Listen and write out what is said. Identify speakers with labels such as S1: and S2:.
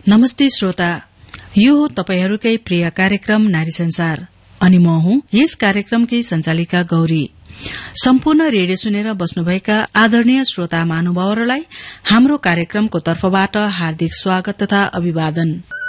S1: नमस्ते श्रोता, यो हो तपाईहरूकै प्रिय कार्यक्रम नारी संसार अनि म हुँ यस कार्यक्रमकी संचालिका गौरी। सम्पूर्ण रेडियो सुनेर बस्नुभएका आदरणीय श्रोता महानुभावहरूलाई हाम्रो कार्यक्रमको तर्फबाट हार्दिक स्वागत तथा अभिवादन।